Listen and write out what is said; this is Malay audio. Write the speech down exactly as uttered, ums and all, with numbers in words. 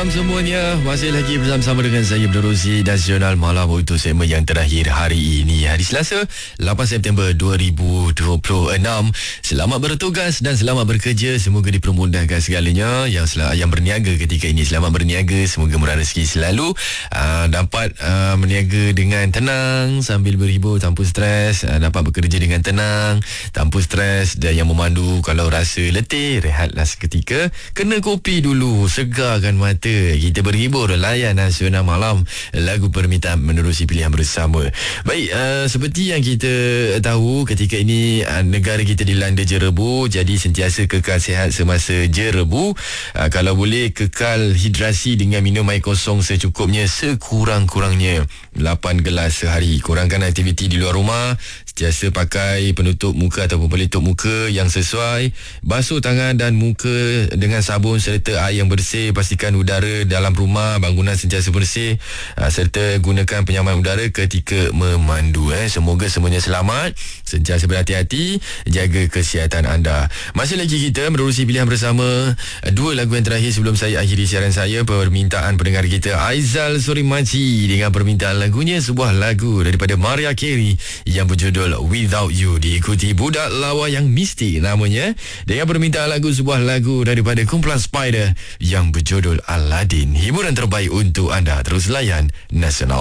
malam semuanya. Masih lagi bersama dengan saya Berterusi Nasional Malam untuk segmen yang terakhir hari ini, hari Selasa lapan September dua ribu dua puluh enam. Selamat bertugas dan selamat bekerja. Semoga dipermudahkan segalanya. Yang sel- yang berniaga ketika ini, selamat berniaga. Semoga murah rezeki selalu, uh, dapat uh, berniaga dengan tenang sambil berhibur tanpa stres, uh, dapat bekerja dengan tenang tanpa stres. Dan yang memandu, kalau rasa letih, rehatlah seketika, kena kopi dulu, segarkan mata. Kita berhibur, layan Nasional Malam, lagu permintaan menerusi pilihan bersama. Baik, uh, seperti yang kita tahu, ketika ini uh, negara kita dilanda jerebu. Jadi sentiasa kekal sihat semasa jerebu. uh, Kalau boleh kekal hidrasi dengan minum air kosong secukupnya, sekurang-kurangnya lapan gelas sehari. Kurangkan aktiviti di luar rumah, sentiasa pakai penutup muka ataupun pelitup muka yang sesuai, basuh tangan dan muka dengan sabun serta air yang bersih. Pastikan udara dalam rumah, bangunan sentiasa bersih, serta gunakan penyaman udara ketika memandu. eh. Semoga semuanya selamat, sentiasa berhati-hati, jaga kesihatan anda. Masih lagi kita menerusi pilihan bersama. Dua lagu yang terakhir sebelum saya akhiri siaran saya, permintaan pendengar kita Aizal Surimaci dengan permintaan lagunya, sebuah lagu daripada Mariah Carey yang berjudul Without You, diikuti Budak Lawa yang Mistik namanya, dengan permintaan lagu, sebuah lagu daripada kumpulan Spider yang berjudul Aladdin. Hiburan terbaik untuk anda. Terus layan Nasional.